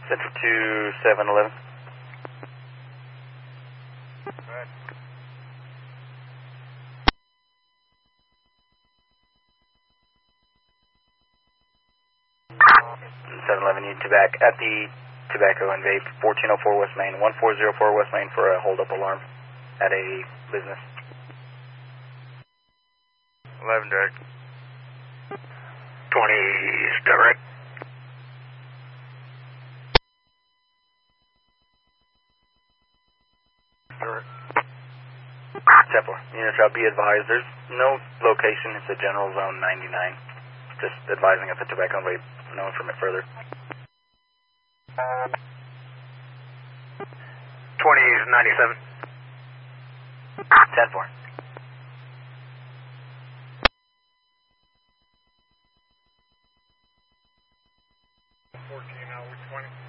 Central 2711. Right. 711, you Tobacco at the Tobacco and Vape, 1404 West Main, 1404 West Main for a hold-up alarm at a business. 11 direct. 20 is direct. Direct. 10-4. Unit shall be advised, there's no location, it's a general zone 99. Just advising at the Tobacco and Vape, no information further. 20 is 97. 10-4. 14 out with 20.